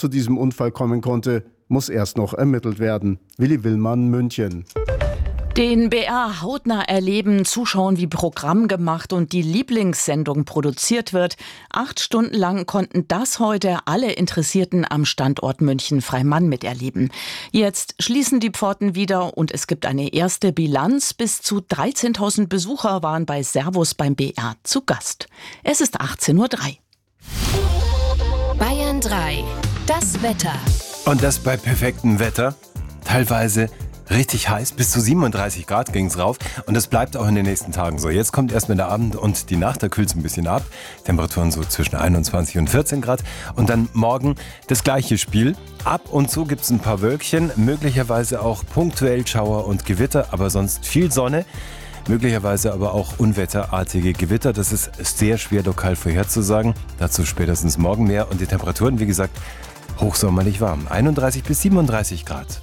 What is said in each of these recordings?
zu diesem Unfall kommen konnte, muss erst noch ermittelt werden. Willi Willmann, München. Den BR hautnah erleben, zuschauen, wie Programm gemacht und die Lieblingssendung produziert wird. 8 Stunden lang konnten das heute alle Interessierten am Standort München-Freimann miterleben. Jetzt schließen die Pforten wieder und es gibt eine erste Bilanz. Bis zu 13.000 Besucher waren bei Servus beim BR zu Gast. Es ist 18:03 Uhr. Bayern 3, das Wetter. Und das bei perfektem Wetter. Teilweise richtig heiß, bis zu 37 Grad ging es rauf. Und das bleibt auch in den nächsten Tagen so. Jetzt kommt erstmal der Abend und die Nacht, da kühlt es ein bisschen ab. Temperaturen so zwischen 21 und 14 Grad. Und dann morgen das gleiche Spiel. Ab und zu gibt es ein paar Wölkchen, möglicherweise auch punktuell Schauer und Gewitter, aber sonst viel Sonne. Möglicherweise aber auch unwetterartige Gewitter. Das ist sehr schwer lokal vorherzusagen. Dazu spätestens morgen mehr. Und die Temperaturen, wie gesagt, hochsommerlich warm. 31 bis 37 Grad.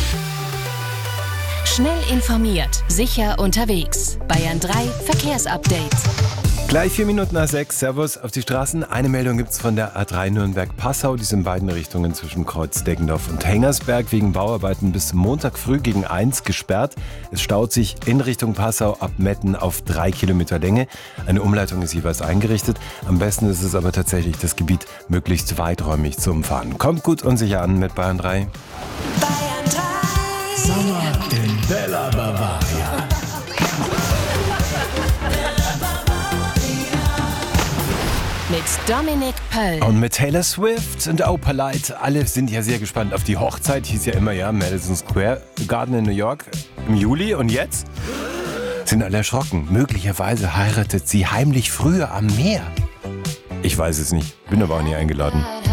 Schnell informiert, sicher unterwegs. Bayern 3 Verkehrsupdate. Gleich 4 Minuten nach 6. Servus auf die Straßen. Eine Meldung gibt es von der A3 Nürnberg-Passau. Die sind in beiden Richtungen zwischen Kreuz Deggendorf und Hengersberg wegen Bauarbeiten bis Montag früh gegen 1 gesperrt. Es staut sich in Richtung Passau ab Metten auf 3 Kilometer Länge. Eine Umleitung ist jeweils eingerichtet. Am besten ist es aber tatsächlich, das Gebiet möglichst weiträumig zu umfahren. Kommt gut und sicher an mit Bayern 3. Bayern 3. Sommer in Bella Bavaria. Mit Dominik Pöll. Und mit Taylor Swift und Opa Light. Alle sind ja sehr gespannt auf die Hochzeit. Hieß ja immer, ja, Madison Square Garden in New York im Juli. Und jetzt sind alle erschrocken. Möglicherweise heiratet sie heimlich früher am Meer. Ich weiß es nicht, bin aber auch nie eingeladen.